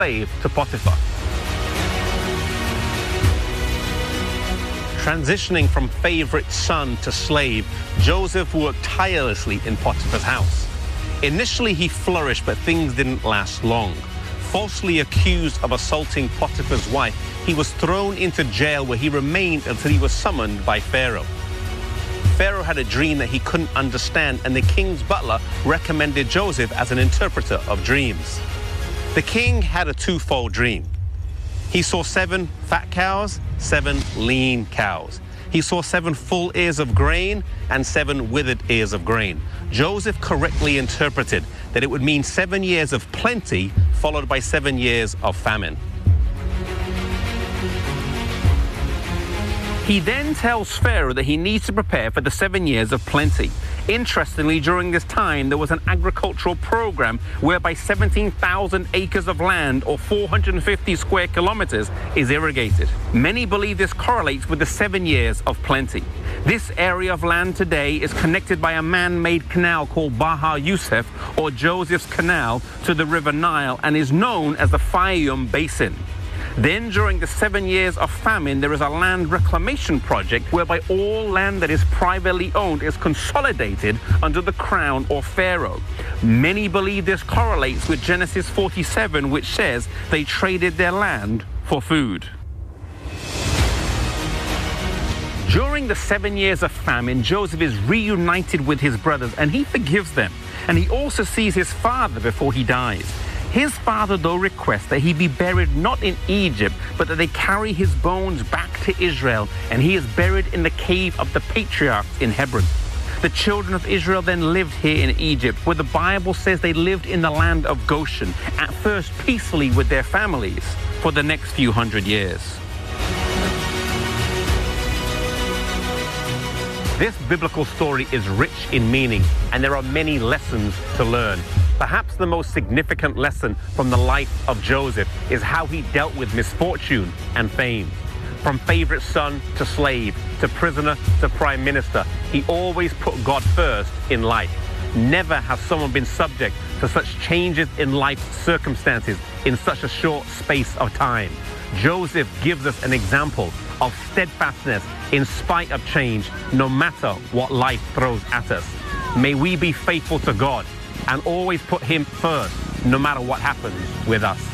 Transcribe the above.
slave to Potiphar. Transitioning from favorite son to slave, Joseph worked tirelessly in Potiphar's house. Initially, he flourished, but things didn't last long. Falsely accused of assaulting Potiphar's wife, he was thrown into jail where he remained until he was summoned by Pharaoh. Pharaoh had a dream that he couldn't understand, and the king's butler recommended Joseph as an interpreter of dreams. The king had a twofold dream. He saw 7 fat cows, 7 lean cows. He saw 7 full ears of grain and 7 withered ears of grain. Joseph correctly interpreted that it would mean 7 years of plenty followed by 7 years of famine. He then tells Pharaoh that he needs to prepare for the 7 years of plenty. Interestingly, during this time, there was an agricultural program whereby 17,000 acres of land, or 450 square kilometers, is irrigated. Many believe this correlates with the 7 years of plenty. This area of land today is connected by a man-made canal called Baha Yusuf, or Joseph's Canal, to the River Nile, and is known as the Fayum Basin. Then, during the 7 years of famine, there is a land reclamation project whereby all land that is privately owned is consolidated under the crown or pharaoh. Many believe this correlates with Genesis 47, which says they traded their land for food. During the 7 years of famine, Joseph is reunited with his brothers, and he forgives them. And he also sees his father before he dies. His father, though, requests that he be buried not in Egypt, but that they carry his bones back to Israel, and he is buried in the cave of the patriarchs in Hebron. The children of Israel then lived here in Egypt, where the Bible says they lived in the land of Goshen, at first peacefully with their families, for the next few hundred years. This biblical story is rich in meaning, and there are many lessons to learn. Perhaps the most significant lesson from the life of Joseph is how he dealt with misfortune and fame. From favorite son to slave, to prisoner to prime minister, he always put God first in life. Never has someone been subject to such changes in life's circumstances in such a short space of time. Joseph gives us an example of steadfastness in spite of change, no matter what life throws at us. May we be faithful to God and always put him first, no matter what happens with us.